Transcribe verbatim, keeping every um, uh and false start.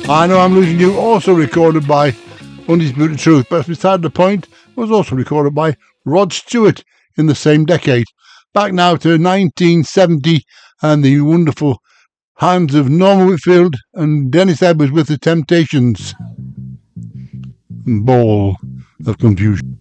I Know I'm Losing You, also recorded by Undisputed Truth, but beside the point, was also recorded by Rod Stewart in the same decade. Back now to nineteen seventy and the wonderful hands of Norman Whitfield and Dennis Edwards with The Temptations. Ball of Confusion.